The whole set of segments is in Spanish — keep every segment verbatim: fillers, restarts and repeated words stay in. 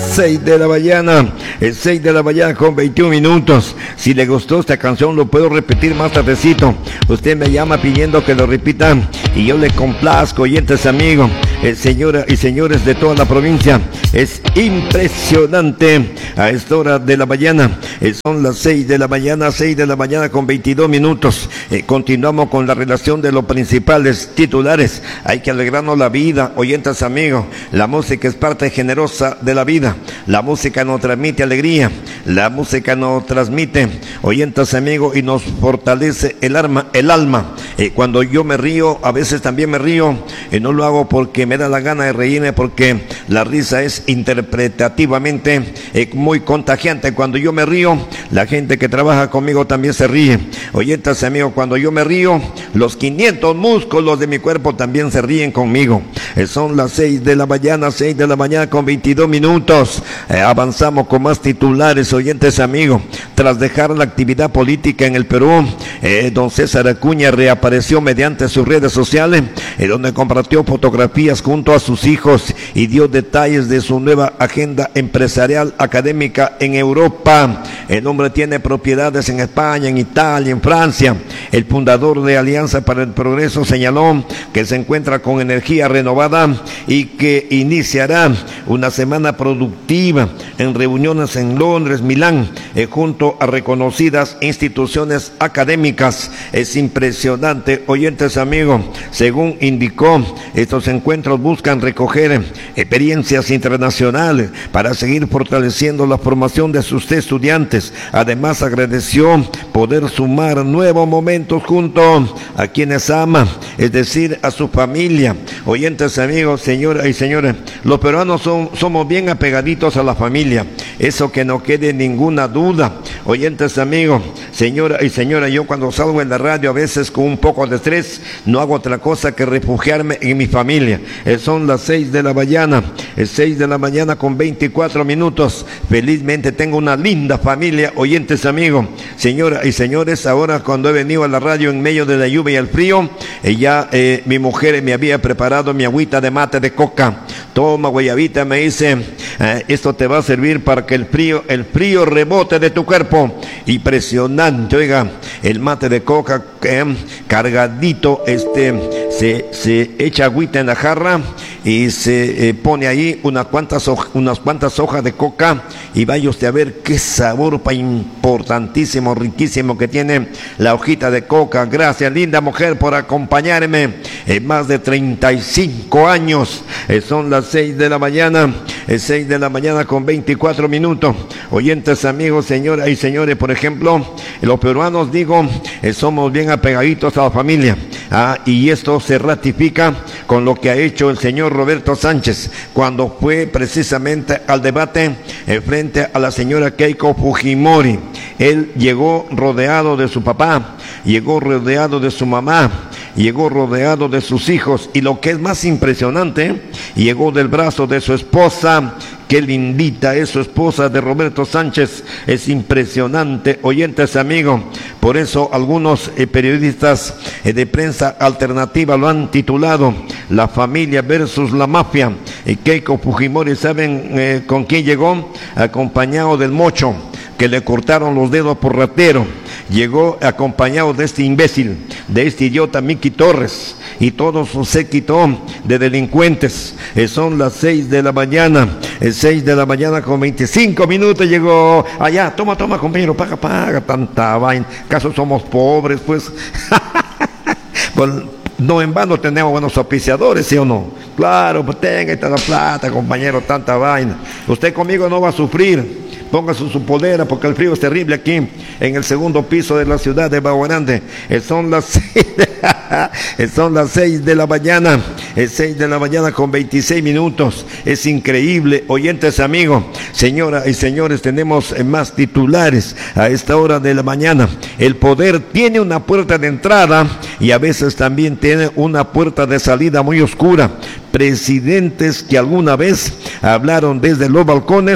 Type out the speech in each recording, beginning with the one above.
seis de la mañana, es seis de la mañana con veintiún minutos. Si le gustó esta canción, lo puedo repetir más tardecito. Usted me llama pidiendo que lo repita y yo le complazco, oyentes amigos, eh, señoras y señores de toda la provincia. Es impresionante a esta hora de la mañana. Eh, son las seis de la mañana, seis de la mañana con veintidós minutos. Eh, continuamos con la relación de los principales titulares. Hay que alegrarnos la vida, oyentes amigos. La música es parte generosa de la vida. La música nos transmite alegría. La música nos transmite, oyentes amigos, y nos fortalece el alma. El alma. Eh, cuando yo me río, a veces también me río. Eh, no lo hago porque me da la gana de reírme, porque la risa es interpretativamente eh, muy contagiante. Cuando yo me río, la gente que trabaja conmigo también se ríe. Oyentes amigos, cuando yo me río, los quinientos músculos de mi cuerpo también se ríen conmigo. Eh, son las seis de la mañana, seis de la mañana con veintidós minutos. Eh, avanzamos con más titulares, oyentes amigos. Tras dejar la actividad política en el Perú, eh, don César Acuña reapareció mediante sus redes sociales, eh, donde compartió fotografías junto a sus hijos y dio detalles de su nueva agenda empresarial académica en Europa. El hombre tiene propiedades en España, en Italia, en Francia. El fundador de Alianza para el Progreso señaló que se encuentra con energía renovada y que iniciará una semana productiva en reuniones en Londres, Milán, eh, junto a reconocidas instituciones académicas. Es impresionante, oyentes amigos. Según indicó, estos encuentros buscan recoger experiencias internacionales para seguir fortaleciendo la formación de sus estudiantes. Además, agradeció poder sumar nuevos momentos junto a quienes ama, es decir, a su familia. Oyentes amigos, señoras y señores, los peruanos son, somos bien apegaditos a la familia, eso que no quede ninguna duda. Oyentes amigos, señoras y señores, yo cuando salgo en la radio a veces con un poco de estrés, no hago otra cosa que refugiarme en mi familia. Eh, son las seis de la mañana, es seis de la mañana con veinticuatro minutos. Felizmente tengo una linda familia, oyentes amigos. Señoras y señores, ahora cuando he venido a la radio en medio de la lluvia y el frío, eh, ya eh, mi mujer me había preparado mi agüita de mate de coca. Toma, guayabita, me dice, eh, esto te va a servir para que el frío, el frío rebote de tu cuerpo. Impresionante, oiga, el mate de coca eh, cargadito, este, se, se echa agüita en la jarra y se eh, pone ahí unas cuantas, unas cuantas hojas de coca, y vaya usted a ver qué sabor pa importantísimo, riquísimo que tiene la hojita de coca. Gracias, linda mujer, por acompañarme en más de treinta y cinco años. Eh, son las seis de la mañana, eh, seis de la mañana con veinticuatro minutos. Oyentes amigos, señoras y señores, por ejemplo, los peruanos, digo, eh, somos bien apegaditos a la familia. Ah, y esto se ratifica con lo que ha hecho el señor Roberto Sánchez cuando fue precisamente al debate eh, frente a la señora Keiko Fujimori. Él llegó rodeado de su papá, llegó rodeado de su mamá, llegó rodeado de sus hijos, y lo que es más impresionante, llegó del brazo de su esposa. Qué lindita es su esposa de Roberto Sánchez, es impresionante, oyentes amigos. Por eso algunos eh, periodistas eh, de prensa alternativa lo han titulado La familia versus la mafia. Y Keiko Fujimori, ¿saben eh, con quién llegó? Acompañado del Mocho, que le cortaron los dedos por ratero. Llegó acompañado de este imbécil, de este idiota Miki Torres, y todo su séquito de delincuentes. Eh, son las seis de la mañana, eh, seis de la mañana con veinticinco minutos. Llegó allá, toma, toma, compañero, paga, paga, tanta vaina. ¿Acaso somos pobres, pues? Pues no en vano tenemos buenos auspiciadores, ¿sí o no? Claro, pues tenga esta la plata, compañero, tanta vaina. Usted conmigo no va a sufrir. Póngase su polera porque el frío es terrible aquí en el segundo piso de la ciudad de Bahía Grande. Eh, son las seis de, son las seis de la mañana, es seis de la mañana con veintiséis minutos. Es increíble, oyentes amigos, señoras y señores, tenemos más titulares a esta hora de la mañana. El poder tiene una puerta de entrada y a veces también tiene una puerta de salida muy oscura. Presidentes que alguna vez hablaron desde los balcones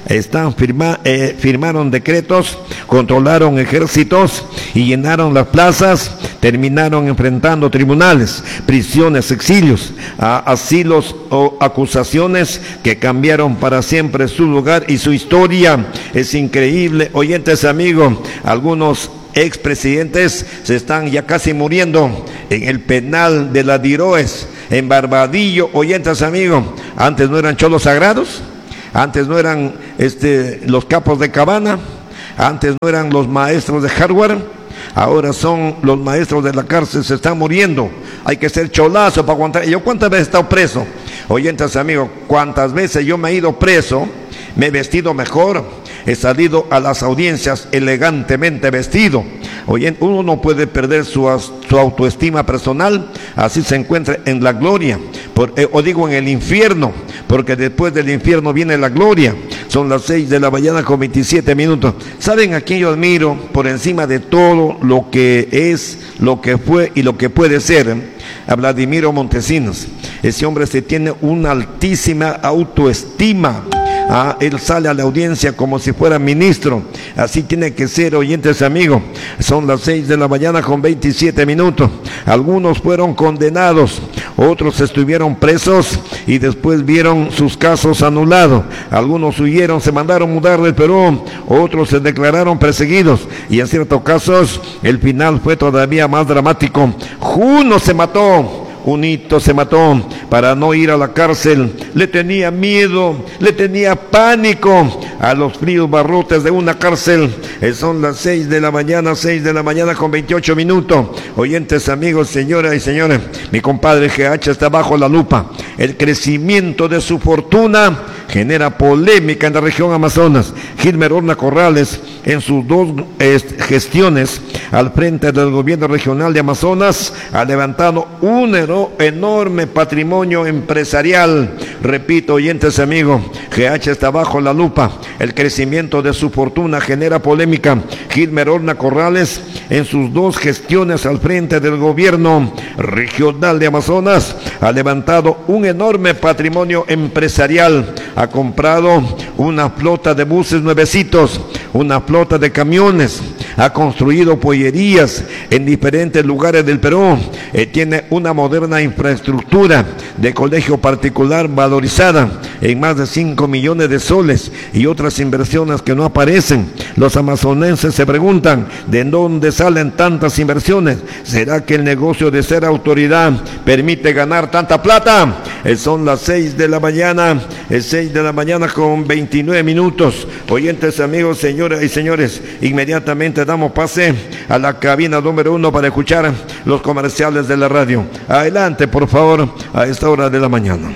están firma, eh, firmaron decretos, controlaron ejércitos y llenaron las plazas, terminaron enfrentando tribunales, prisiones, exilios, a, asilos o acusaciones que cambiaron para siempre su lugar y su historia. Es increíble, oyentes amigos, algunos expresidentes se están ya casi muriendo en el penal de la Diroes, en Barbadillo, oyentes amigos. Antes no eran cholos sagrados, antes no eran este, los capos de Cabana, antes no eran los maestros de Harvard, ahora son los maestros de la cárcel, se están muriendo. Hay que ser cholazo para aguantar. ¿Yo cuántas veces he estado preso? Oyentes amigos, cuántas veces yo me he ido preso, me he vestido mejor, he salido a las audiencias elegantemente vestido. Oye, uno no puede perder su, su autoestima personal, así se encuentra en la gloria, por, eh, o digo en el infierno, porque después del infierno viene la gloria. Son las seis de la mañana con veintisiete minutos. ¿Saben a quién yo admiro por encima de todo lo que es, lo que fue y lo que puede ser? A Vladimiro Montesinos. Ese hombre se tiene una altísima autoestima. Ah, él sale a la audiencia como si fuera ministro. Así tiene que ser, oyentes amigos. Son las seis de la mañana con veintisiete minutos. Algunos fueron condenados, otros estuvieron presos y después vieron sus casos anulados. Algunos huyeron, se mandaron mudar del Perú, otros se declararon perseguidos y en ciertos casos el final fue todavía más dramático. Uno se mató, Unito se mató para no ir a la cárcel. Le tenía miedo, le tenía pánico a los fríos barrotes de una cárcel. Son las seis de la mañana, seis de la mañana con veintiocho minutos. Oyentes amigos, señoras y señores, mi compadre G H está bajo la lupa. El crecimiento de su fortuna genera polémica en la región Amazonas. Gilmer Horna Corrales, en sus dos eh, gestiones al frente del gobierno regional de Amazonas, ha levantado un enorme patrimonio empresarial. Repito, oyentes amigos, G H está bajo la lupa. El crecimiento de su fortuna genera polémica. Gilmer Horna Corrales, en sus dos gestiones al frente del gobierno regional de Amazonas, ha levantado un enorme patrimonio empresarial. Ha comprado una flota de buses nuevecitos, una flota de camiones, ha construido pollerías en diferentes lugares del Perú, eh, tiene una moderna infraestructura de colegio particular valorizada en más de cinco millones de soles y otras inversiones que no aparecen. Los amazonenses se preguntan, ¿de dónde salen tantas inversiones? ¿Será que el negocio de ser autoridad permite ganar tanta plata? Eh, son las seis de la mañana, es seis de la mañana con veintinueve minutos. Oyentes amigos, señoras y señores, inmediatamente damos pase a la cabina número uno para escuchar los comerciales de la radio. Adelante, por favor, a esta hora de la mañana.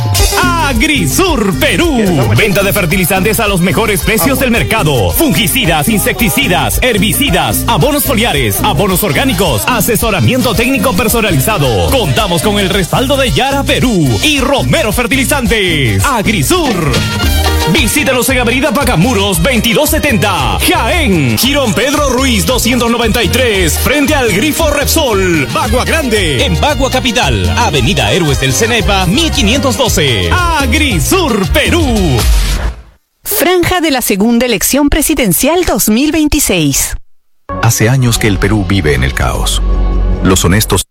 Agrisur Perú. Venta de fertilizantes a los mejores precios del mercado. Fungicidas, insecticidas, herbicidas, abonos foliares, abonos orgánicos, asesoramiento técnico personalizado. Contamos con el respaldo de Yara Perú y Romero Fertilizantes. Agrisur. Visítanos en Avenida Pacamuros veintidós setenta, Jaén. Girón Pedro Ruiz doscientos noventa y tres, frente al Grifo Repsol, Bagua Grande. En Bagua Capital, Avenida Héroes del Cenepa mil quinientos doce. Agrisur Perú. Franja de la segunda elección presidencial dos mil veintiséis. Hace años que el Perú vive en el caos. Los honestos.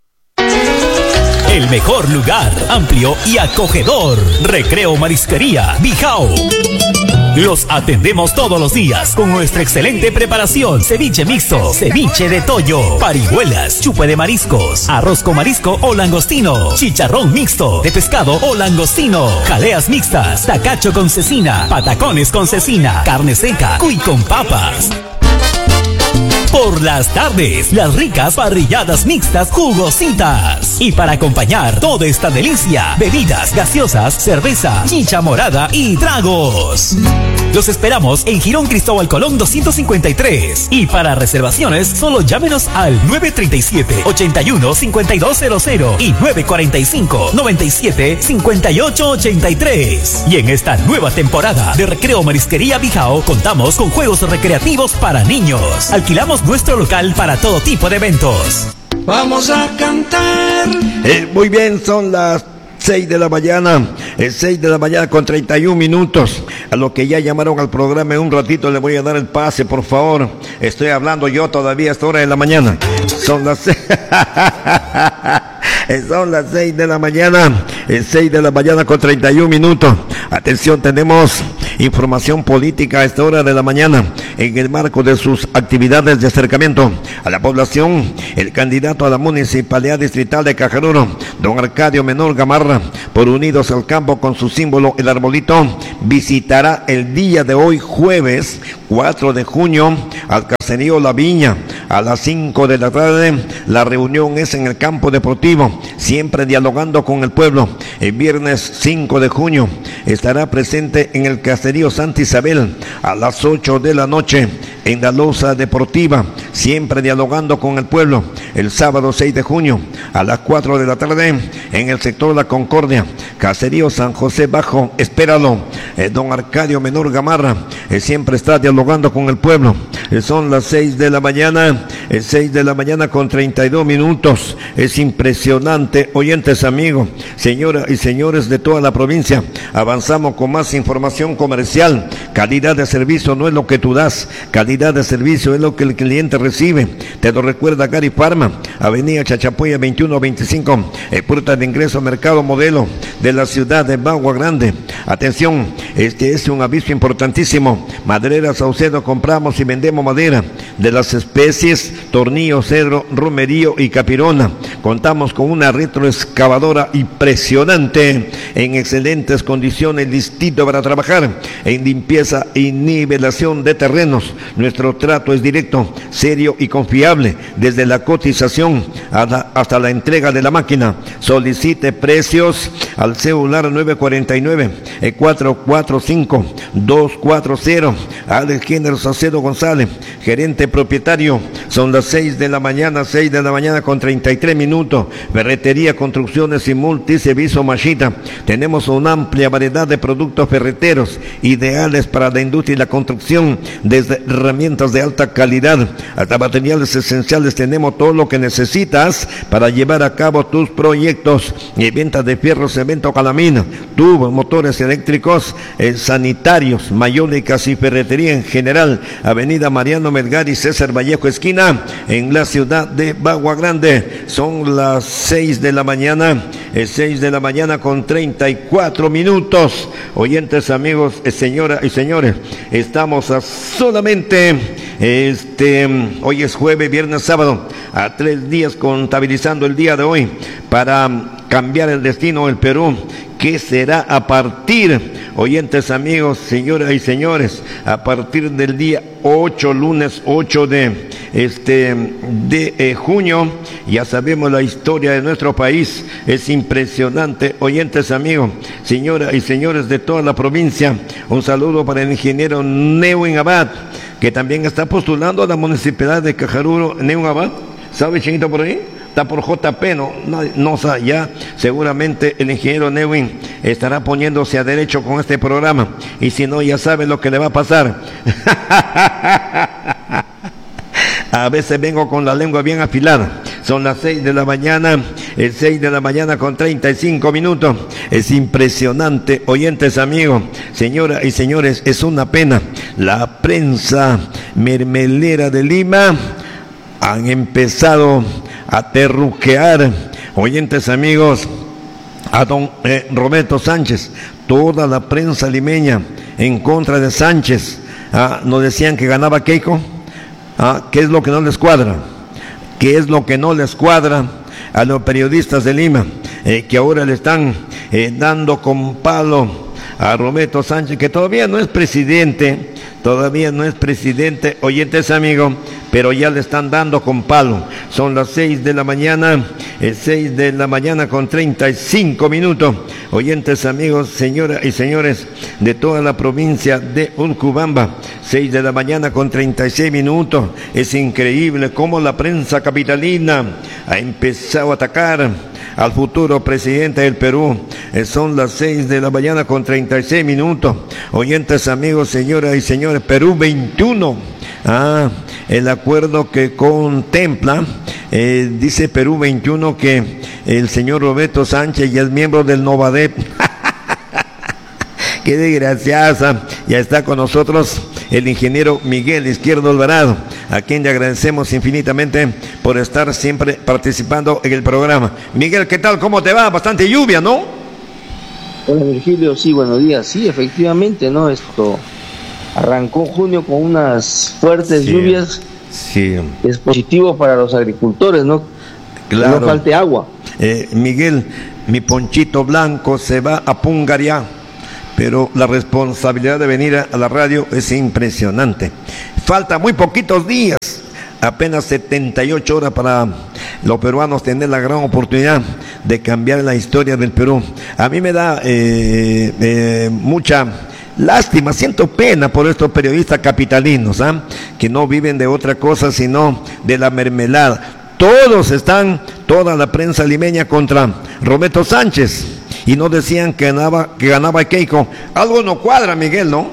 El mejor lugar, amplio y acogedor. Recreo Marisquería Bijao. Los atendemos todos los días con nuestra excelente preparación. Ceviche mixto, ceviche de toyo, parihuelas, chupe de mariscos, arroz con marisco o langostino, chicharrón mixto de pescado o langostino, jaleas mixtas, tacacho con cecina, patacones con cecina, carne seca, cuy con papas. Por las tardes, las ricas parrilladas mixtas jugositas. Y para acompañar toda esta delicia, bebidas gaseosas, cerveza, chicha morada y tragos. Los esperamos en Girón Cristóbal Colón doscientos cincuenta y tres. Y para reservaciones, solo llámenos al nueve treinta y siete, ochenta y uno, cincuenta y dos cero cero y nueve cuarenta y cinco, noventa y siete, cincuenta y ocho ochenta y tres. Y en esta nueva temporada de Recreo Marisquería Bijao, contamos con juegos recreativos para niños. Alquilamos nuestro local para todo tipo de eventos. Vamos a cantar. Eh, muy bien, son las seis de la mañana, es seis de la mañana con treinta y un minutos. A los que ya llamaron al programa en un ratito les voy a dar el pase, por favor. Estoy hablando yo todavía a esta hora de la mañana. Son las Son las seis de la mañana, es seis de la mañana con treinta y un minutos. Atención, tenemos información política a esta hora de la mañana. En el marco de sus actividades de acercamiento a la población, el candidato a la Municipalidad Distrital de Cajaruro, don Arcadio Menor Gamarra, por Unidos al Campo con su símbolo el arbolito, visitará el día de hoy, jueves cuatro de junio, al caserío La Viña a las cinco de la tarde. La reunión es en el campo deportivo, siempre dialogando con el pueblo. El viernes cinco de junio estará presente en el caserío Santa Isabel a las ocho de la noche en la loza deportiva, siempre dialogando con el pueblo. El sábado seis de junio a las cuatro de la tarde en el sector La Concordia, caserío San José Bajo, espéralo, eh, don Arcadio Menor Gamarra eh, siempre está dialogando con el pueblo. Eh, son las seis de la mañana, eh, seis de la mañana con treinta y dos minutos. Es impresionante, oyentes amigos, señoras y señores de toda la provincia. Avanzamos con más información comercial. Calidad de servicio no es lo que tú das, calidad de servicio es lo que el cliente recibe. Te lo recuerda Gary Pharma, avenida Chachapoya veintiuno veinticinco, eh, puerta de ingreso al mercado modelo de la ciudad de Bagua Grande. Atención, este es un aviso importantísimo. Madereras Saucedo, compramos y vendemos madera de las especies tornillo, cedro, romerío y capirona. Contamos con una retroexcavadora impresionante en excelentes condiciones, listito para trabajar en limpieza y nivelación de terrenos. Nuestro trato es directo, serio y confiable, desde la cotización hasta, hasta la entrega de la máquina. Solicite precios al celular nueve cuarenta y nueve, cuatro cuatro cinco, dos cuatro cero. Alex Género Saucedo González, gerente propietario. Son las seis de la mañana, seis de la mañana con treinta y tres minutos. Ferretería, construcciones y multiservicio Machita. Tenemos una amplia variedad de productos ferreteros ideales para la industria y la construcción, desde herramientas de alta calidad hasta materiales esenciales. Tenemos todo lo que necesitas para llevar a cabo tus proyectos. Y ventas de fierro, cemento, calamina, tubos, motores eléctricos, eh, sanitarios, mayólicas y ferretería en general. Avenida Mariano Melgar y César Vallejo esquina, en la ciudad de Bagua Grande. Son las seis de la mañana, es seis de la mañana con treinta y cuatro minutos. Oyentes amigos, eh, señoras y señores, estamos a solamente este hoy es jueves, viernes, sábado, a tres días contabilizando el día de hoy para cambiar el destino del Perú. ¿Qué será a partir, oyentes amigos, señoras y señores, a partir del día ocho, lunes ocho de este de eh, junio? Ya sabemos la historia de nuestro país, es impresionante, oyentes amigos, señoras y señores de toda la provincia. Un saludo para el ingeniero Neuwin Abad, que también está postulando a la municipalidad de Cajaruro. Neuwin Abad, ¿sabe, chinito, por ahí? Está por J P, no, no, no sabe, ya seguramente el ingeniero Neuwin estará poniéndose a derecho con este programa, y si no, ya sabe lo que le va a pasar. A veces vengo con la lengua bien afilada. Son las seis de la mañana, el seis de la mañana con treinta y cinco minutos. Es impresionante, oyentes amigos, señoras y señores, es una pena. La prensa mermelera de Lima han empezado a terruquear, oyentes amigos, a don eh, Roberto Sánchez. Toda la prensa limeña en contra de Sánchez. Ah, nos decían que ganaba Keiko. Ah, ¿qué es lo que no les cuadra? ¿Qué es lo que no les cuadra a los periodistas de Lima? Eh, que ahora le están eh, dando con palo a Roberto Sánchez, que todavía no es presidente, todavía no es presidente, oyentes amigos, pero ya le están dando con palo. Son las seis de la mañana, eh, seis de la mañana con treinta y cinco minutos. Oyentes amigos, señoras y señores de toda la provincia de Urcubamba, seis de la mañana con treinta y seis minutos. Es increíble cómo la prensa capitalina ha empezado a atacar al futuro presidente del Perú. Eh, son las seis de la mañana con treinta y seis minutos. Oyentes amigos, señoras y señores, Perú veintiuno. Ah, el acuerdo que contempla Eh, dice Perú veintiuno que el señor Roberto Sánchez ya es miembro del Novadep. Qué desgraciada. Ya está con nosotros el ingeniero Miguel Izquierdo Alvarado, a quien le agradecemos infinitamente por estar siempre participando en el programa. Miguel, ¿qué tal? ¿Cómo te va? Bastante lluvia, ¿no? Hola Virgilio, sí, buenos días. Sí, efectivamente, ¿no? Esto arrancó junio con unas fuertes sí, lluvias. Sí. Es positivo para los agricultores, ¿no? Claro. Que no falte agua. Eh, Miguel, mi ponchito blanco se va a Pungaria, pero la responsabilidad de venir a la radio es impresionante. Falta muy poquitos días, apenas setenta y ocho horas para los peruanos tener la gran oportunidad de cambiar la historia del Perú. A mí me da eh, eh, mucha lástima, siento pena por estos periodistas capitalinos, ¿eh? que no viven de otra cosa sino de la mermelada. Todos están, toda la prensa limeña contra Roberto Sánchez, y no decían que ganaba, que ganaba Keiko. Algo no cuadra, Miguel, ¿no?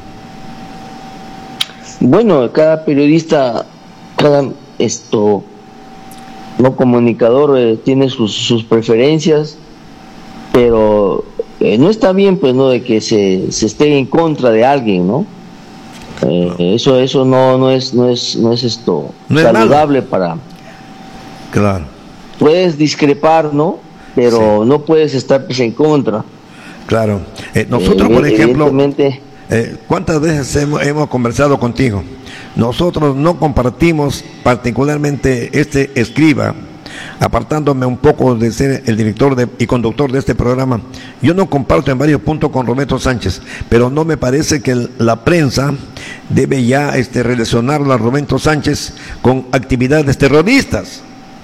Bueno, cada periodista, cada esto no comunicador eh, tiene sus, sus preferencias, pero eh, no está bien, pues, no, de que se, se esté en contra de alguien, ¿no? Eh, no. Eso, eso no, no es, no es, no es esto no saludable es para. Claro. Puedes discrepar, ¿no? Pero sí, no puedes estar, pues, en contra. Claro. Eh, nosotros, eh, por ejemplo, eh, ¿cuántas veces hemos, hemos conversado contigo? Nosotros no compartimos, particularmente este escriba, apartándome un poco de ser el director de, y conductor de este programa. Yo no comparto en varios puntos con Roberto Sánchez, pero no me parece que el, la prensa debe ya este, relacionarlo a Roberto Sánchez con actividades terroristas.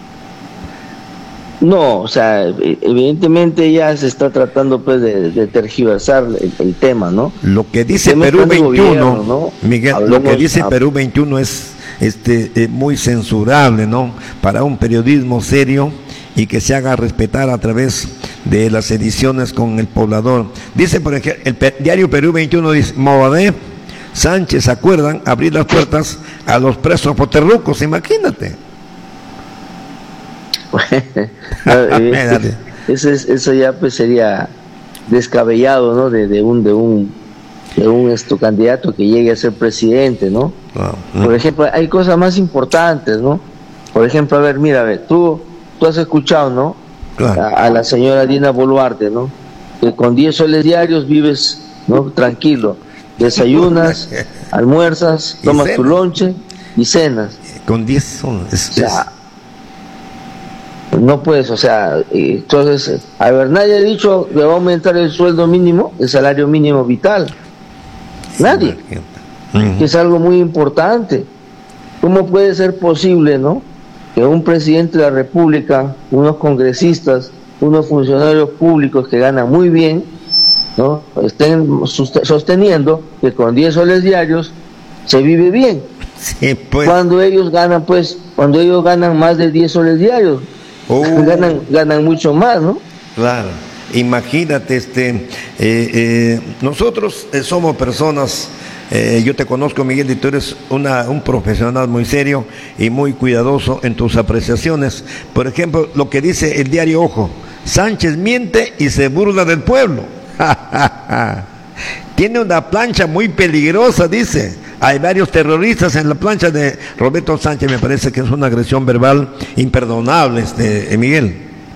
No, o sea, evidentemente ya se está tratando, pues, de, de tergiversar el, el tema, ¿no? Lo que dice Perú veintiuno, ¿no? Miguel, Hablemos, lo que dice a... Perú veintiuno es este eh, muy censurable, ¿no? Para un periodismo serio y que se haga respetar a través de las ediciones con el poblador. Dice, por ejemplo, el pe- diario Perú veintiuno dice: Movadé, Sánchez acuerdan abrir las puertas a los presos poterrucos, imagínate. eso, es, eso ya, pues, sería descabellado, ¿no? De, de un de un de un esto candidato que llegue a ser presidente, ¿no? Wow. No. Por ejemplo, hay cosas más importantes, ¿no? Por ejemplo, a ver, mira, a ver, tú tú has escuchado, ¿no? Claro. A, a la señora Dina Boluarte, ¿no? Que con diez soles diarios vives, ¿no? Tranquilo, desayunas, almuerzas, tomas tu lonche y cenas. Con diez soles. O sea, no puedes, o sea, entonces, a ver, nadie ha dicho que va a aumentar el sueldo mínimo, el salario mínimo vital. Nadie. Uh-huh. Que es algo muy importante. ¿Cómo puede ser posible, no? Que un presidente de la República, unos congresistas, unos funcionarios públicos que ganan muy bien, ¿no? Estén sosteniendo que con diez soles diarios se vive bien. Sí, pues. Cuando ellos ganan, pues, cuando ellos ganan más de diez soles diarios. Oh. ganan ganan mucho más, ¿no? Claro, imagínate, este eh, eh, nosotros eh, somos personas, eh, yo te conozco, Miguel, y tú eres una, un profesional muy serio y muy cuidadoso en tus apreciaciones. Por ejemplo, lo que dice el diario Ojo: Sánchez miente y se burla del pueblo. Tiene una plancha muy peligrosa, dice. Hay varios terroristas en la plancha de Roberto Sánchez. Me parece que es una agresión verbal imperdonable, este, Miguel.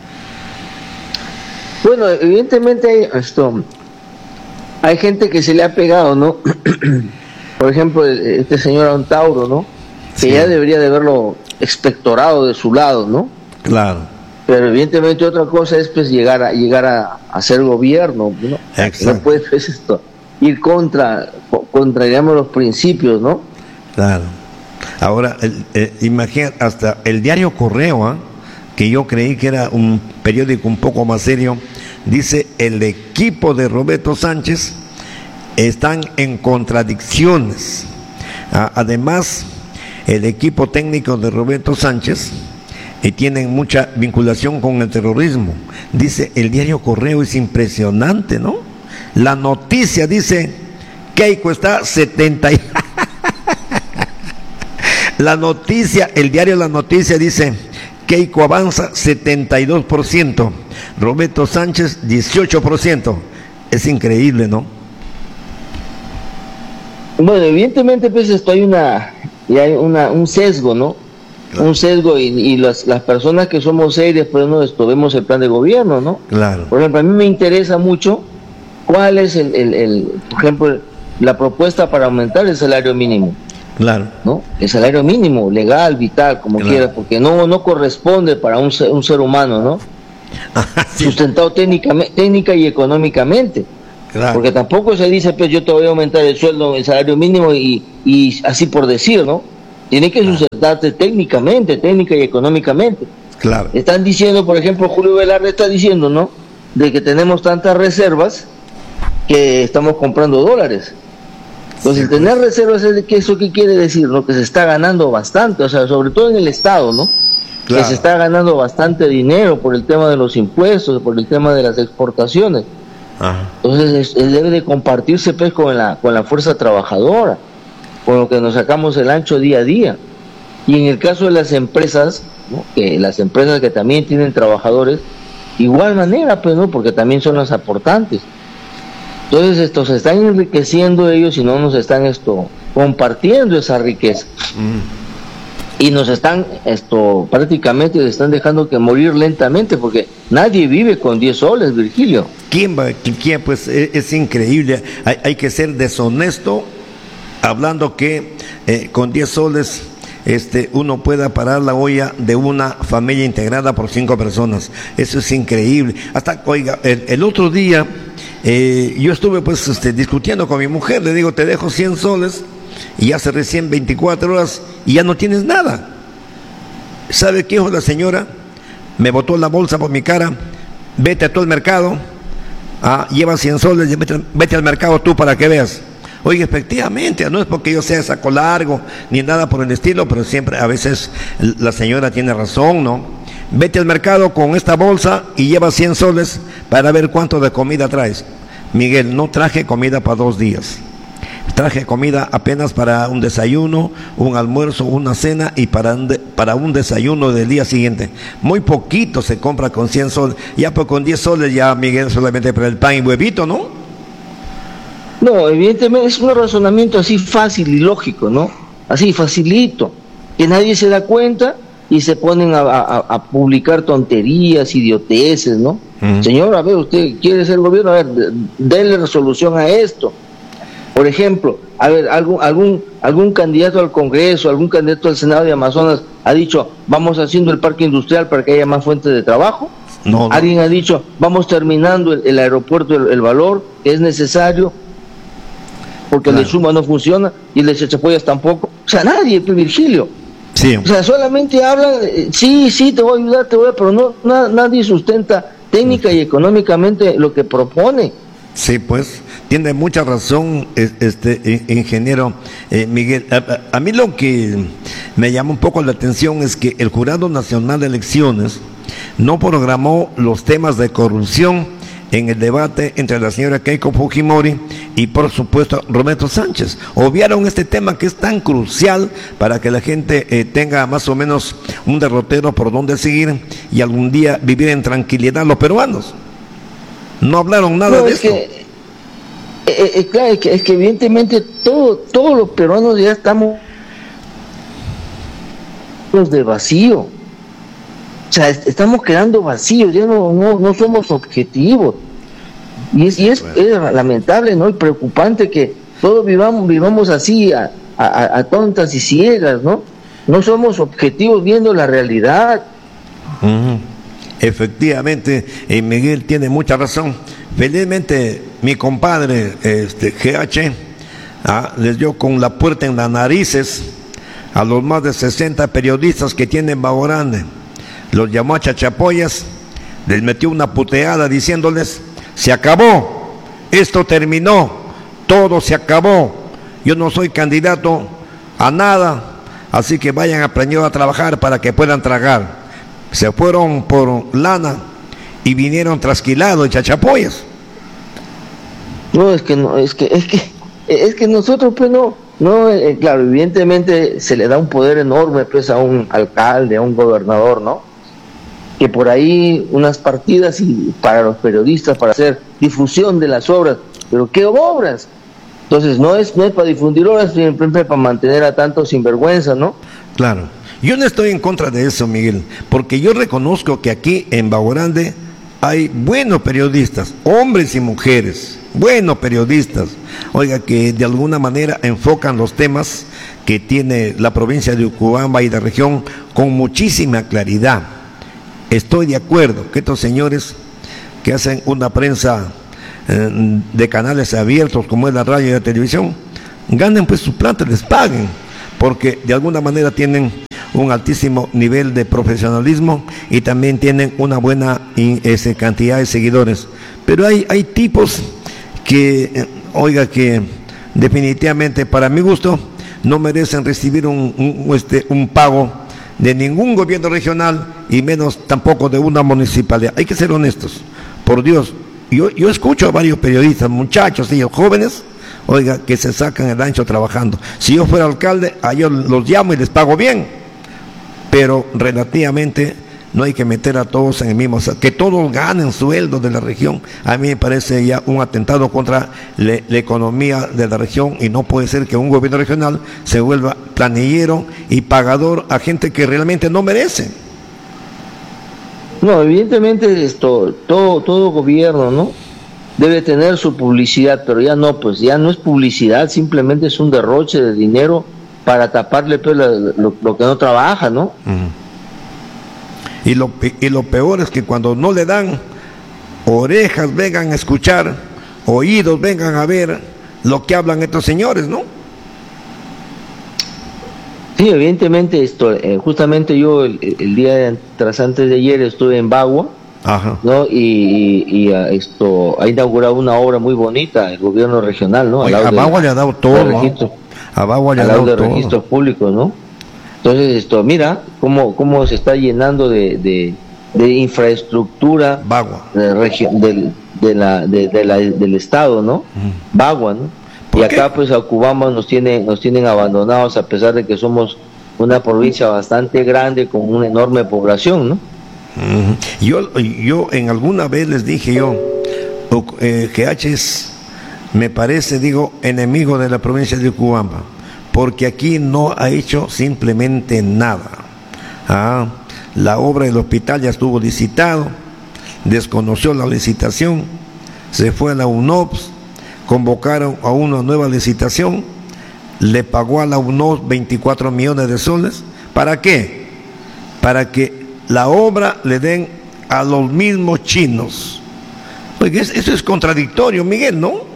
Bueno, evidentemente hay esto, hay gente que se le ha pegado, ¿no? Por ejemplo, este señor Antauro, ¿no? Que sí, ya debería de haberlo expectorado de su lado, ¿no? Claro. Pero evidentemente otra cosa es, pues, llegar a llegar a, a ser gobierno, ¿no? Exacto. No puede, pues, esto, ir contra, contra, digamos, los principios, ¿no? Claro. Ahora, el, eh, imagina, hasta el diario Correo, ¿eh? que yo creí que era un periódico un poco más serio, dice: el equipo de Roberto Sánchez están en contradicciones. Ah, además, el equipo técnico de Roberto Sánchez y tienen mucha vinculación con el terrorismo. Dice el diario Correo, es impresionante, ¿no? La noticia dice: Keiko está setenta y... La noticia, el diario La Noticia dice: Keiko avanza setenta y dos por ciento, Roberto Sánchez dieciocho por ciento. Es increíble, ¿no? Bueno, evidentemente pues esto hay una, y hay una un sesgo, ¿no? Claro. Un sesgo y, y las, las personas que somos serias, pues no esto, vemos el plan de gobierno, ¿no? Claro. Por ejemplo, a mí me interesa mucho cuál es el, el, el por ejemplo, la propuesta para aumentar el salario mínimo. Claro. ¿No? El salario mínimo, legal, vital, como claro. quiera, porque no, no corresponde para un ser, un ser humano, ¿no? Sí. Sustentado técnicamente, técnica y económicamente. Claro. Porque tampoco se dice, pues yo te voy a aumentar el sueldo, el salario mínimo y, y así por decir, ¿no? Tiene que claro. sustentarte técnicamente, técnica y económicamente. Claro. Están diciendo, por ejemplo, Julio Velarde está diciendo, ¿no? De que tenemos tantas reservas que estamos comprando dólares. Entonces, sí, pues. tener reservas, ¿eso qué quiere decir? ¿No? Que se está ganando bastante, o sea, sobre todo en el Estado, ¿no? Claro. Que se está ganando bastante dinero por el tema de los impuestos, por el tema de las exportaciones. Ajá. Entonces, es, debe de compartirse pues con la, con la fuerza trabajadora, con lo que nos sacamos el ancho día a día. Y en el caso de las empresas, ¿no? Que las empresas que también tienen trabajadores, igual manera, pues, ¿no? Porque también son las aportantes. Entonces estos se están enriqueciendo ellos y no nos están esto compartiendo esa riqueza. Mm. Y nos están esto prácticamente se están dejando que morir lentamente, porque nadie vive con diez soles, Virgilio. ¿Quién va? ¿Quién? Pues es, es increíble. Hay, hay que ser deshonesto hablando que eh, con diez soles este uno pueda parar la olla de una familia integrada por cinco personas. Eso es increíble. Hasta, oiga, el, el otro día Eh, yo estuve pues este, discutiendo con mi mujer, le digo, te dejo cien soles y hace recién veinticuatro horas y ya no tienes nada. ¿Sabe qué dijo la señora? Me botó la bolsa por mi cara, vete a todo el mercado, ah, lleva cien soles, vete, vete al mercado tú para que veas. Oye, efectivamente, no es porque yo sea saco largo ni nada por el estilo, pero siempre a veces la señora tiene razón, ¿no? Vete al mercado con esta bolsa y lleva cien soles para ver cuánto de comida traes. Miguel, no traje comida para dos días. Traje comida apenas para un desayuno, un almuerzo, una cena y para un, de, para un desayuno del día siguiente. Muy poquito se compra con cien soles. Ya pues con diez soles ya, Miguel, solamente para el pan y huevito, ¿no? No, evidentemente es un razonamiento así fácil y lógico, ¿no? Así facilito, que nadie se da cuenta y se ponen a, a, a publicar tonterías, idioteces, ¿no? Uh-huh. Señor, a ver, usted quiere ser gobierno, a ver, denle resolución a esto. Por ejemplo, a ver, algún algún algún candidato al Congreso, algún candidato al Senado de Amazonas ha dicho, vamos haciendo el parque industrial para que haya más fuentes de trabajo. No, no. Alguien ha dicho, vamos terminando el, el aeropuerto, el, el valor que es necesario, porque claro. el de Suma no funciona y el de Chachapollas tampoco. O sea, nadie, pues, Virgilio. Sí. O sea, solamente hablan, eh, sí, sí, te voy a ayudar, te voy a, pero no, na, nadie sustenta técnica y económicamente lo que propone. Sí, pues, tiene mucha razón este ingeniero eh, Miguel. A, a mí lo que me llama un poco la atención es que el Jurado Nacional de Elecciones no programó los temas de corrupción en el debate entre la señora Keiko Fujimori y por supuesto Roberto Sánchez. Obviaron este tema que es tan crucial para que la gente eh, tenga más o menos un derrotero por donde seguir y algún día vivir en tranquilidad los peruanos. No hablaron nada no, de esto. Que, eh, eh, claro, es que, es que evidentemente todo, todos los peruanos ya estamos de vacío. O sea, estamos quedando vacíos, ya no, no, no somos objetivos. Y es, y es, bueno. es lamentable, ¿no? Y preocupante que todos vivamos, vivamos así, a, a, a tontas y ciegas, ¿no? No somos objetivos viendo la realidad. Uh-huh. Efectivamente, eh, Miguel tiene mucha razón. Felizmente, mi compadre, este G H, ah, les dio con la puerta en las narices a los más de sesenta periodistas que tienen Bajo Grande. Los llamó a Chachapollas, les metió una puteada diciéndoles, se acabó, esto terminó, todo se acabó, yo no soy candidato a nada, así que vayan a aprender a trabajar para que puedan tragar. Se fueron por lana y vinieron trasquilados Chachapollas. No, es que no, es que, es que, es que nosotros pues no, no, eh, claro, evidentemente se le da un poder enorme pues a un alcalde, a un gobernador, ¿no? que por ahí unas partidas y para los periodistas para hacer difusión de las obras, pero ¿qué obras? Entonces no es, no es para difundir obras, siempre para mantener a tantos sinvergüenza, ¿no? Claro, yo no estoy en contra de eso, Miguel, porque yo reconozco que aquí en Bajo Grande hay buenos periodistas, hombres y mujeres, buenos periodistas, oiga, que de alguna manera enfocan los temas que tiene la provincia de Ucubamba y la región con muchísima claridad. Estoy de acuerdo que estos señores que hacen una prensa eh, de canales abiertos como es la radio y la televisión, ganen pues su plata, les paguen, porque de alguna manera tienen un altísimo nivel de profesionalismo y también tienen una buena ese, cantidad de seguidores. Pero hay, hay tipos que, eh, oiga, que definitivamente para mi gusto no merecen recibir un, un, este, un pago de ningún gobierno regional y menos tampoco de una municipalidad. Hay que ser honestos, por Dios. Yo, yo escucho a varios periodistas, muchachos, ellos jóvenes, oiga, que se sacan el ancho trabajando. Si yo fuera alcalde, a ellos los llamo y les pago bien, pero relativamente no hay que meter a todos en el mismo, que todos ganen sueldos de la región. A mí me parece ya un atentado contra le, la economía de la región, y no puede ser que un gobierno regional se vuelva planillero y pagador a gente que realmente no merece. No, evidentemente esto, todo, todo gobierno, ¿no?, debe tener su publicidad, pero ya no, pues ya no es publicidad, simplemente es un derroche de dinero para taparle pues, la, lo, lo que no trabaja, ¿no? Uh-huh. Y lo, y lo peor es que cuando no le dan orejas vengan a escuchar, oídos vengan a ver lo que hablan estos señores, ¿no? Sí, evidentemente esto, eh, justamente yo el, el día tras antes de ayer estuve en Bagua, Ajá. ¿no? Y, y, y esto ha inaugurado una obra muy bonita el gobierno regional, ¿no? Oye, a Bagua le ha dado todo, registro, a Bagua le ha dado de todo. Registros públicos, ¿no? Entonces esto, mira cómo cómo se está llenando de, de, de infraestructura Bagua de, de, de la, de, de la del estado, ¿no? Mm. Bagua, ¿no? Y acá qué? Pues a Cubamba nos tiene nos tienen abandonados a pesar de que somos una provincia bastante grande con una enorme población, ¿no? Mm. Yo yo en alguna vez les dije yo eh, que H es, me parece, digo, enemigo de la provincia de Cubamba, porque aquí no ha hecho simplemente nada. Ah, la obra del hospital ya estuvo licitado, desconoció la licitación, se fue a la U N O P S, convocaron a una nueva licitación, le pagó a la U N O P S veinticuatro millones de soles. ¿Para qué? Para que la obra le den a los mismos chinos. Oye, eso es contradictorio, Miguel, ¿no?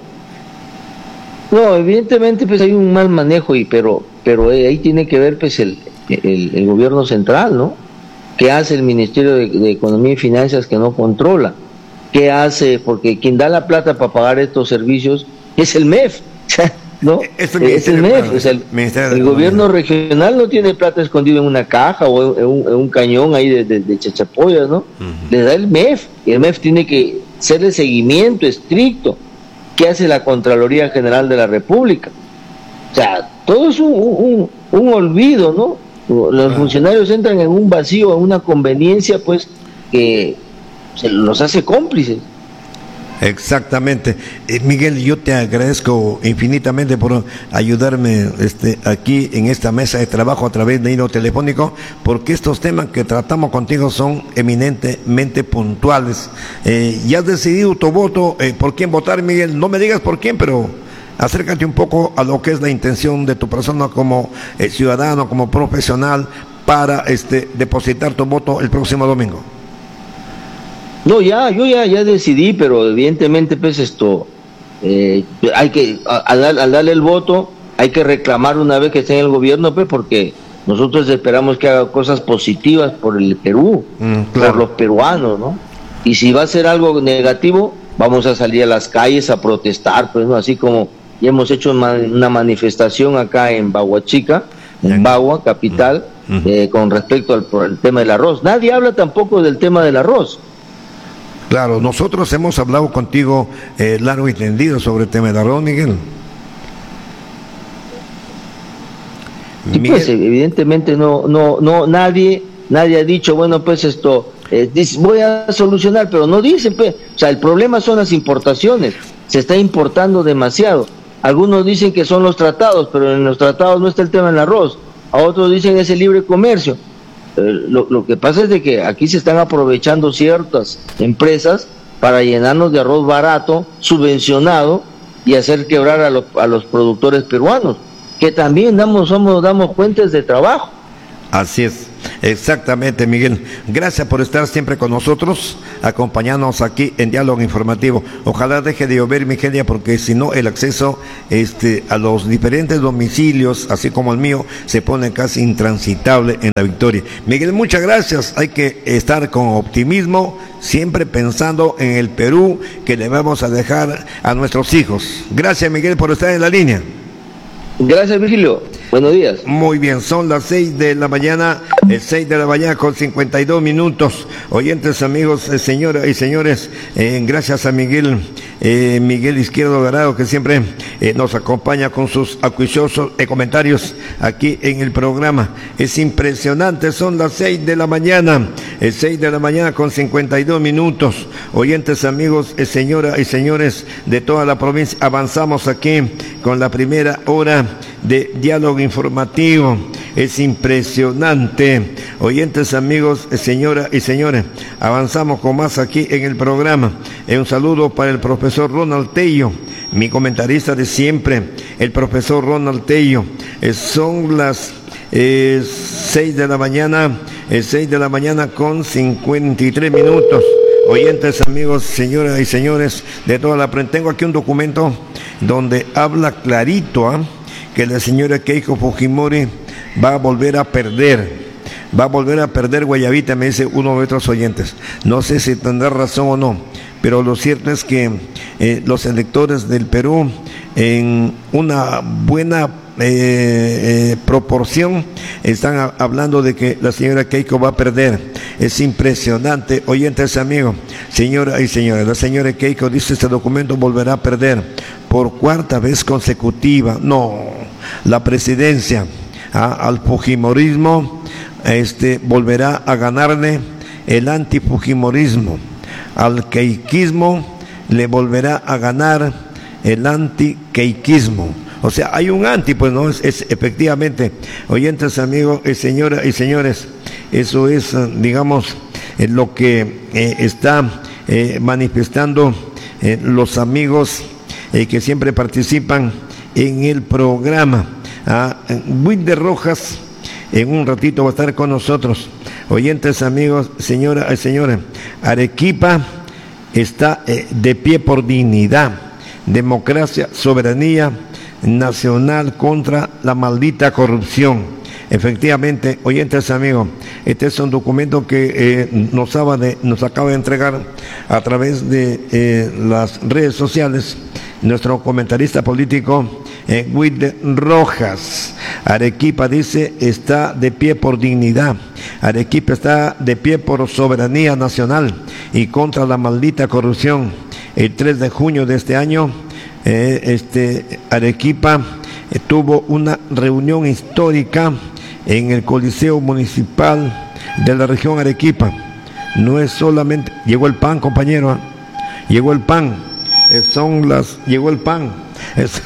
No, evidentemente pues hay un mal manejo, y pero pero ahí tiene que ver pues el, el, el gobierno central, ¿no? ¿Qué hace el Ministerio de, de Economía y Finanzas que no controla? ¿Qué hace? Porque quien da la plata para pagar estos servicios es el M E F, ¿no? Es el, es el M E F, o sea, el, el gobierno regional no tiene plata escondido en una caja o en un, en un cañón ahí de, de, de chachapoyas, ¿no? Uh-huh. Le da el M E F, y el M E F tiene que hacerle seguimiento estricto. ¿Qué hace la Contraloría General de la República? O sea, todo es un, un, un olvido, ¿no? Los funcionarios entran en un vacío, en una conveniencia, pues, que se los hace cómplices. Exactamente. Eh, Miguel, yo te agradezco infinitamente por ayudarme este, aquí en esta mesa de trabajo a través de hilo telefónico, porque estos temas que tratamos contigo son eminentemente puntuales. Eh, ya has decidido tu voto, eh, por quién votar, Miguel. No me digas por quién, pero acércate un poco a lo que es la intención de tu persona como eh, ciudadano, como profesional, para este, depositar tu voto el próximo domingo. No, ya, yo ya, ya decidí, pero evidentemente pues esto, eh, hay que, al, al darle el voto, hay que reclamar una vez que esté en el gobierno, pues, porque nosotros esperamos que haga cosas positivas por el Perú, mm, claro, por los peruanos, ¿no? Y si va a ser algo negativo, vamos a salir a las calles a protestar, pues, ¿no? Así como ya hemos hecho una, una manifestación acá en Bahuachica, en Bagua, capital, mm. eh, con respecto al, al tema del arroz. Nadie habla tampoco del tema del arroz. Claro, nosotros hemos hablado contigo eh, largo y tendido sobre el tema del arroz, Miguel. Sí, Miguel. Pues evidentemente no, no, no, nadie, nadie ha dicho, bueno, pues esto, eh, dice, voy a solucionar, pero no dicen, pues, o sea, el problema son las importaciones, se está importando demasiado. Algunos dicen que son los tratados, pero en los tratados no está el tema del arroz. A otros dicen es el libre comercio. Eh, lo, lo que pasa es de que aquí se están aprovechando ciertas empresas para llenarnos de arroz barato, subvencionado, y hacer quebrar a, lo, a los productores peruanos, que también damos, somos, damos fuentes de trabajo. Así es, exactamente, Miguel. Gracias por estar siempre con nosotros, acompañándonos aquí en Diálogo Informativo. Ojalá deje de llover, Miguel, porque si no el acceso este, a los diferentes domicilios, así como el mío, se pone casi intransitable en La Victoria. Miguel, muchas gracias. Hay que estar con optimismo, siempre pensando en el Perú que le vamos a dejar a nuestros hijos. Gracias, Miguel, por estar en la línea. Gracias, Virgilio. Buenos días. Muy bien, son las seis de la mañana, el seis de la mañana con cincuenta y dos minutos. Oyentes, amigos, eh, señoras y señores, eh, gracias a Miguel, eh, Miguel Izquierdo Garado, que siempre eh, nos acompaña con sus acuiciosos eh, comentarios aquí en el programa. Es impresionante, son las seis de la mañana, el seis de la mañana con cincuenta y dos minutos. Oyentes, amigos, eh, señoras y señores de toda la provincia, avanzamos aquí con la primera hora de Diálogo Informativo. Es impresionante. Oyentes, amigos, señoras y señores, avanzamos con más aquí en el programa. Un saludo para el profesor Ronald Tello, mi comentarista de siempre, el profesor Ronald Tello. Son las eh, seis de la mañana, eh, seis de la mañana con cincuenta y tres minutos. Oyentes, amigos, señoras y señores de toda la prensa, tengo aquí un documento donde habla clarito, ¿eh? que la señora Keiko Fujimori va a volver a perder, va a volver a perder Guayabita, me dice uno de nuestros oyentes. No sé si tendrá razón o no, pero lo cierto es que eh, los electores del Perú, en una buena eh, eh, proporción, están a, hablando de que la señora Keiko va a perder. Es impresionante, oyentes, amigos, señora y señores, la señora Keiko dice este documento volverá a perder por cuarta vez consecutiva. No, la presidencia ah, al fujimorismo este, volverá a ganarle el antifujimorismo, al keikismo le volverá a ganar el anti-keikismo. O sea, hay un anti, pues no, es, es efectivamente, oyentes, amigos, eh, señoras y señores, eso es, digamos, eh, lo que eh, está eh, manifestando eh, los amigos eh, que siempre participan en el programa. Ah, Wilder Rojas, en un ratito va a estar con nosotros. Oyentes, amigos, señoras y señores, Arequipa está eh, de pie por dignidad, democracia, soberanía nacional contra la maldita corrupción. Efectivamente, oyentes, amigos, este es un documento que eh, nos, acaba de, nos acaba de entregar a través de eh, las redes sociales nuestro comentarista político eh, Wilder Rojas. Arequipa, dice, está de pie por dignidad. Arequipa está de pie por soberanía nacional y contra la maldita corrupción. El tres de junio de este año, eh, este, Arequipa eh, tuvo una reunión histórica en el Coliseo Municipal de la región Arequipa. No es solamente, llegó el pan, compañero, ¿eh? llegó el pan, eh, son las, llegó el pan, es,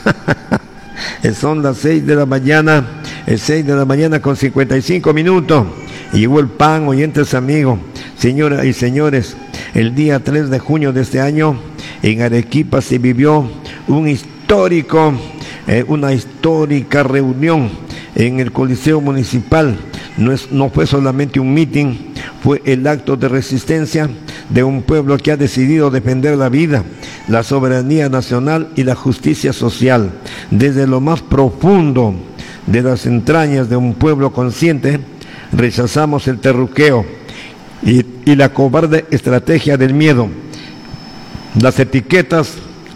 son las seis de la mañana, es seis de la mañana con cincuenta y cinco minutos, llegó el pan, oyentes, amigos, señoras y señores. El día tres de junio de este año, en Arequipa se vivió un histórico, eh, una histórica reunión en el Coliseo Municipal. No, es, no fue solamente un mitin, fue el acto de resistencia de un pueblo que ha decidido defender la vida, la soberanía nacional y la justicia social. Desde lo más profundo de las entrañas de un pueblo consciente, rechazamos el terruqueo y, y la cobarde estrategia del miedo. Las etiquetas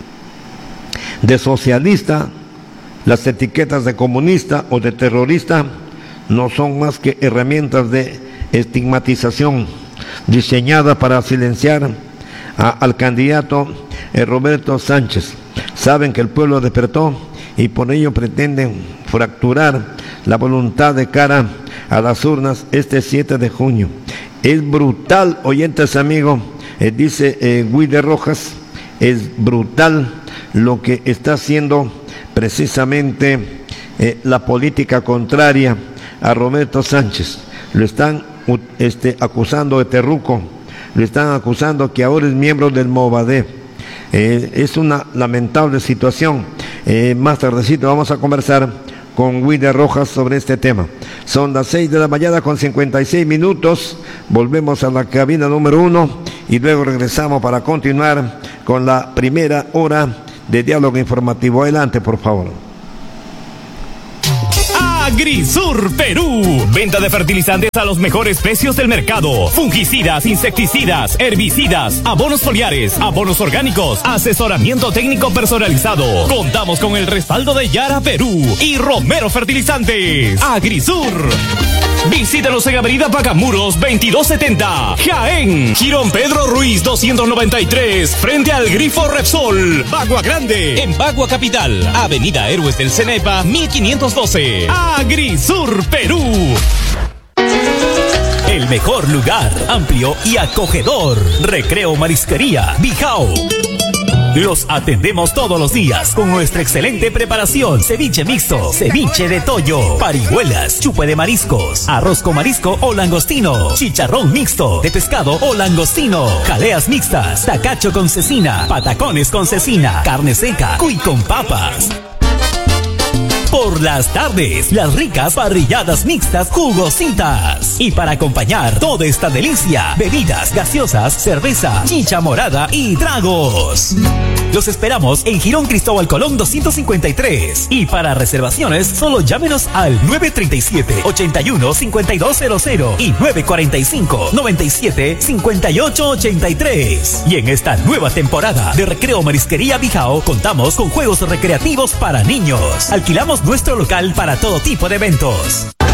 de socialista, las etiquetas de comunista o de terrorista no son más que herramientas de estigmatización diseñadas para silenciar a, al candidato eh, Roberto Sánchez. Saben que el pueblo despertó y por ello pretenden fracturar la voluntad de cara a las urnas este siete de junio. Es brutal, oyentes amigos, eh, dice eh, Guido Rojas, es brutal lo que está haciendo precisamente eh, la política contraria a Roberto Sánchez. Lo están este, acusando de terruco, lo están acusando que ahora es miembro del Movadef. Eh, es una lamentable situación. Eh, más tardecito vamos a conversar con Guido Rojas sobre este tema. Son las seis de la mañana con cincuenta y seis minutos. Volvemos a la cabina número uno y luego regresamos para continuar con la primera hora de diálogo informativo. Adelante, por favor. Agrisur Perú. Venta de fertilizantes a los mejores precios del mercado. Fungicidas, insecticidas, herbicidas, abonos foliares, abonos orgánicos, asesoramiento técnico personalizado. Contamos con el respaldo de Yara Perú y Romero Fertilizantes. Agrisur. Visítanos en Avenida Pacamuros veintidós setenta, Jaén. Girón Pedro Ruiz doscientos noventa y tres, frente al Grifo Repsol. Bagua Grande. En Bagua Capital. Avenida Héroes del Cenepa mil quinientos doce. Agrisur Perú. El mejor lugar, amplio y acogedor. Recreo Marisquería Bijao. Los atendemos todos los días con nuestra excelente preparación. Ceviche mixto, ceviche de toyo, parihuelas, chupe de mariscos, arroz con marisco o langostino, chicharrón mixto de pescado o langostino, jaleas mixtas, tacacho con cecina, patacones con cecina, carne seca, cuy con papas. Por las tardes, las ricas parrilladas mixtas jugositas. Y para acompañar toda esta delicia, bebidas gaseosas, cerveza, chicha morada y tragos. Los esperamos en Girón Cristóbal Colón doscientos cincuenta y tres. Y para reservaciones, solo llámenos al nueve tres siete, ocho uno, cinco dos cero cero y nueve cuatro cinco, nueve siete, cinco ocho ocho tres. Y en esta nueva temporada de Recreo Marisquería Bijao, contamos con juegos recreativos para niños. Alquilamos nuestro local para todo tipo de eventos.